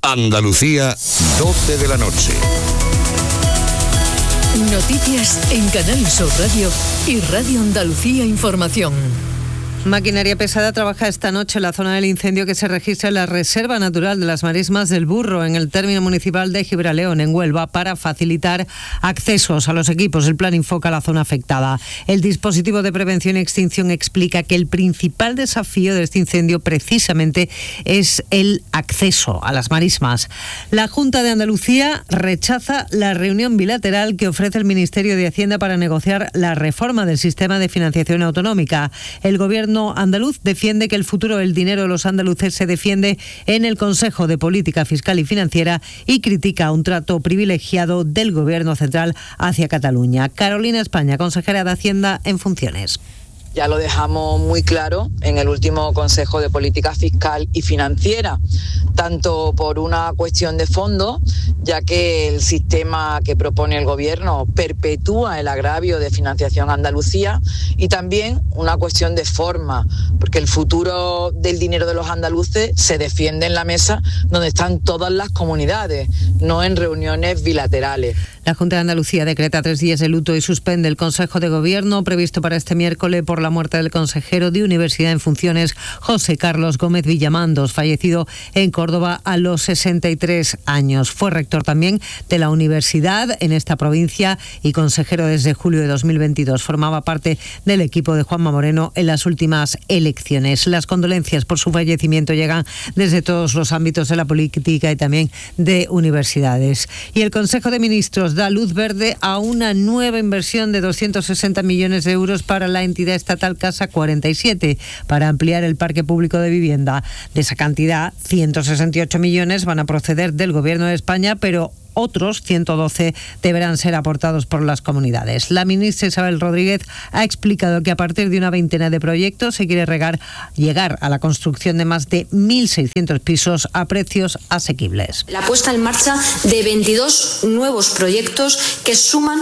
Andalucía, 12 de la noche. Noticias en Canal Sur Radio y Radio Andalucía Información. Maquinaria pesada trabaja esta noche en la zona del incendio que se registra en la Reserva Natural de las Marismas del Burro, en el término municipal de Gibraleón, en Huelva, para facilitar accesos a los equipos. El plan enfoca la zona afectada. El dispositivo de prevención y extinción explica que el principal desafío de este incendio precisamente es el acceso a las marismas. La Junta de Andalucía rechaza la reunión bilateral que ofrece el Ministerio de Hacienda para negociar la reforma del sistema de financiación autonómica. El Gobierno andaluz defiende que el futuro del dinero de los andaluces se defiende en el Consejo de Política Fiscal y Financiera y critica un trato privilegiado del Gobierno central hacia Cataluña. Carolina España, consejera de Hacienda en funciones. Ya lo dejamos muy claro en el último Consejo de Política Fiscal y Financiera, tanto por una cuestión de fondo, ya que el sistema que propone el Gobierno perpetúa el agravio de financiación a Andalucía, y también una cuestión de forma, porque el futuro del dinero de los andaluces se defiende en la mesa donde están todas las comunidades, no en reuniones bilaterales. La Junta de Andalucía decreta 3 días de luto y suspende el Consejo de Gobierno previsto para este miércoles por la muerte del consejero de Universidad en funciones, José Carlos Gómez Villamandos, fallecido en Córdoba a los 63 años. Fue rector también de la universidad en esta provincia y consejero desde julio de 2022. Formaba parte del equipo de Juanma Moreno en las últimas elecciones. Las condolencias por su fallecimiento llegan desde todos los ámbitos de la política y también de universidades. Y el Consejo de Ministros da luz verde a una nueva inversión de 260 millones de euros para la entidad estatal Casa 47 para ampliar el parque público de vivienda. De esa cantidad, 168 millones van a proceder del Gobierno de España, pero otros 112 deberán ser aportados por las comunidades. La ministra Isabel Rodríguez ha explicado que a partir de una veintena de proyectos se quiere llegar a la construcción de más de 1.600 pisos a precios asequibles. La puesta en marcha de 22 nuevos proyectos que suman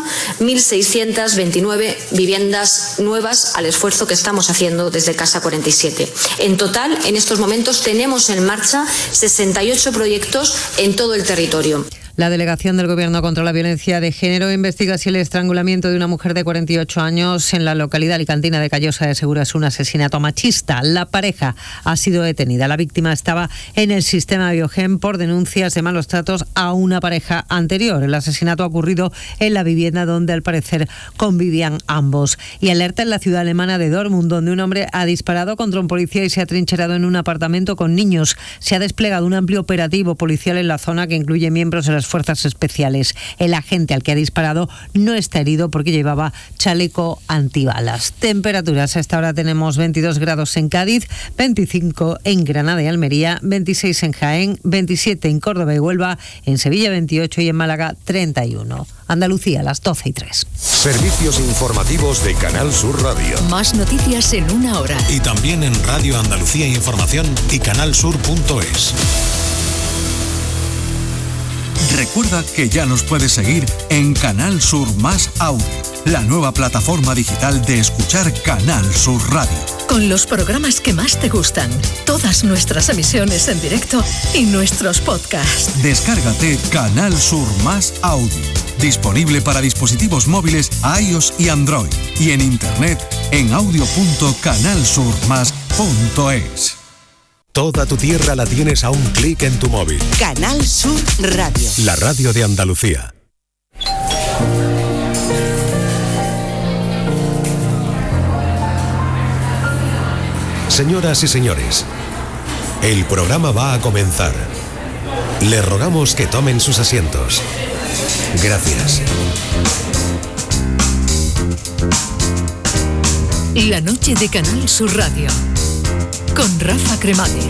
1.629 viviendas nuevas al esfuerzo que estamos haciendo desde Casa 47. En total, en estos momentos tenemos en marcha 68 proyectos en todo el territorio. La Delegación del Gobierno contra la Violencia de Género investiga si el estrangulamiento de una mujer de 48 años en la localidad alicantina de Callosa de Segura es un asesinato machista. La pareja ha sido detenida. La víctima estaba en el sistema Biogen por denuncias de malos tratos a una pareja anterior. El asesinato ha ocurrido en la vivienda donde al parecer convivían ambos. Y alerta en la ciudad alemana de Dortmund, donde un hombre ha disparado contra un policía y se ha trincherado en un apartamento con niños. Se ha desplegado un amplio operativo policial en la zona que incluye miembros de las fuerzas especiales. El agente al que ha disparado no está herido porque llevaba chaleco antibalas. Temperaturas: a esta hora tenemos 22 grados en Cádiz, 25 en Granada y Almería, 26 en Jaén, 27 en Córdoba y Huelva, en Sevilla 28 y en Málaga 31. Andalucía, las 12:03. Servicios informativos de Canal Sur Radio. Más noticias en una hora. Y también en Radio Andalucía Información y canalsur.es. Recuerda que ya nos puedes seguir en Canal Sur Más Audio, la nueva plataforma digital de escuchar Canal Sur Radio. Con los programas que más te gustan, todas nuestras emisiones en directo y nuestros podcasts. Descárgate Canal Sur Más Audio, disponible para dispositivos móviles iOS y Android, y en internet en audio.canalsurmas.es. Toda tu tierra la tienes a un clic en tu móvil. Canal Sur Radio. La radio de Andalucía. Señoras y señores, el programa va a comenzar. Les rogamos que tomen sus asientos. Gracias. La noche de Canal Sur Radio con Rafa Cremades.